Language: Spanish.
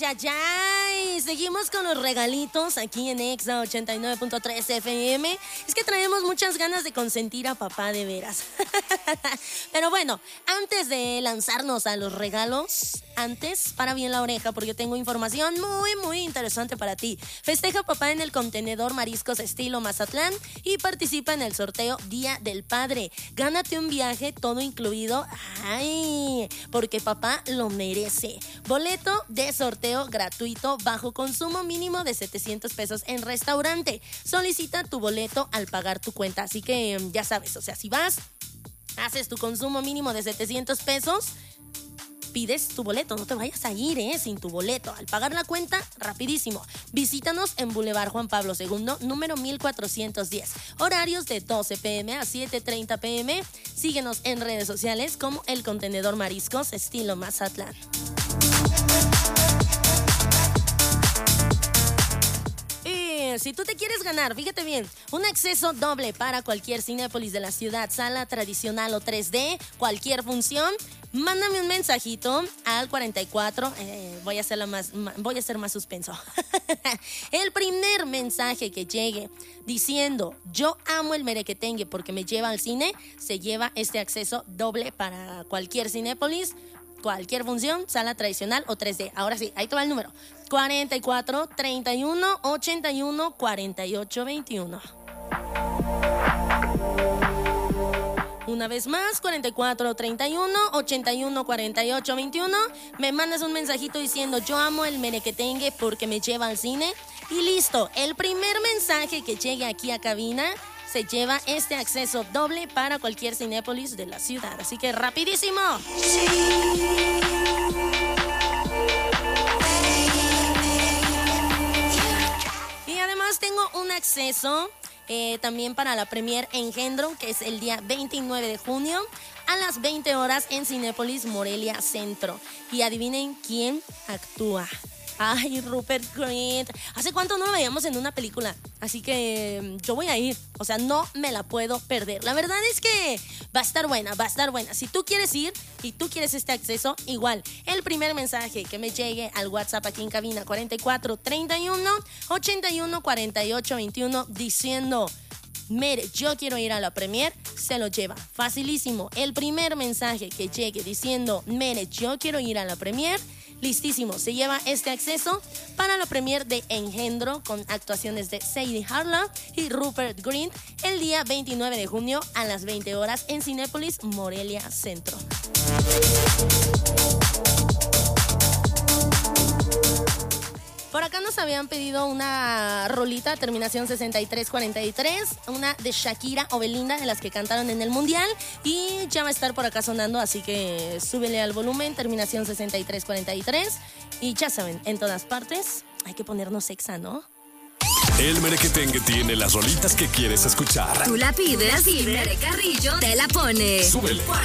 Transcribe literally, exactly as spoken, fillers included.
ay, ay. Seguimos con los regalitos aquí en Exa ochenta y nueve punto tres F M. Es que traemos muchas ganas de consentir a papá de veras. Pero bueno, antes de lanzarnos a los regalos, antes, para bien la oreja porque tengo información muy, muy interesante para ti. Festeja a papá en el contenedor Mariscos Estilo Mazatlán y participa en el sorteo Día del Padre. Gánate un viaje todo incluido. Ay, porque papá lo merece. Boleto de sorteo gratuito bajo consumo mínimo de setecientos pesos en restaurante. Solicita tu boleto al pagar tu cuenta. Así que ya sabes, o sea, si vas, haces tu consumo mínimo de setecientos pesos, pides tu boleto, no te vayas a ir ¿eh? sin tu boleto. Al pagar la cuenta, rapidísimo. Visítanos en Boulevard Juan Pablo segundo, número mil cuatrocientos diez. Horarios de doce pm a siete treinta pm. Síguenos en redes sociales como El Contenedor Mariscos Estilo Mazatlán. Si tú te quieres ganar, fíjate bien, un acceso doble para cualquier Cinépolis de la ciudad, sala tradicional o tres D, cualquier función, mándame un mensajito al cuarenta y cuatro, eh, voy a hacerlo más, voy a hacer más suspenso. El primer mensaje que llegue diciendo yo amo el merequetengue porque me lleva al cine, se lleva este acceso doble para cualquier Cinépolis, cualquier función, sala tradicional o tres D. Ahora sí, ahí te va el número. cuarenta y cuatro, treinta y uno, ochenta y uno, cuarenta y ocho, veintiuno. Una vez más, cuarenta y cuatro, treinta y uno, ochenta y uno, cuarenta y ocho, veintiuno. Me mandas un mensajito diciendo yo amo el merequetengue porque me lleva al cine. Y listo, el primer mensaje que llegue aquí a cabina se lleva este acceso doble para cualquier Cinépolis de la ciudad. Así que rapidísimo. Y además tengo un acceso eh, también para la premier Engendro, que es el día veintinueve de junio a las veinte horas en Cinépolis Morelia Centro. Y adivinen quién actúa. Ay, Rupert Grint. ¿Hace cuánto no lo veíamos en una película? Así que yo voy a ir. O sea, no me la puedo perder. La verdad es que va a estar buena, va a estar buena. Si tú quieres ir y tú quieres este acceso, igual. El primer mensaje que me llegue al WhatsApp aquí en cabina, cuarenta y cuatro, treinta y uno, ochenta y uno, cuarenta y ocho, veintiuno, diciendo mire, yo quiero ir a la premier, se lo lleva. Facilísimo. El primer mensaje que llegue diciendo mire, yo quiero ir a la premier, listísimo, se lleva este acceso para la premier de Engendro con actuaciones de Sadie Harlow y Rupert Grint el día veintinueve de junio a las veinte horas en Cinépolis Morelia Centro. Por acá nos habían pedido una rolita, terminación sesenta y tres cuarenta y tres, una de Shakira o Belinda, de las que cantaron en el Mundial, y ya va a estar por acá sonando, así que súbele al volumen, terminación sesenta y tres cuarenta y tres, y ya saben, en todas partes hay que ponernos sexa, ¿no? El merequetengue tiene las rolitas que quieres escuchar. Tú la pides y Mere Carrillo te la pone. Súbele.